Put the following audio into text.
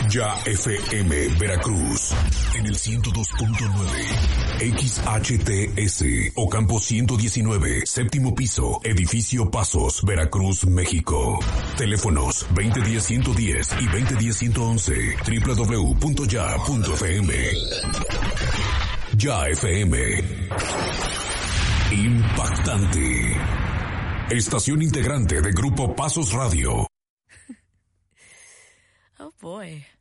Ya FM Veracruz en el 102.9 XHTS Ocampo 119, séptimo piso, edificio Pasos, Veracruz, México. Teléfonos 2010-110 y 2010-111, www.ya.fm. Ya FM. Impactante. Estación integrante de Grupo Pasos Radio. Oh boy.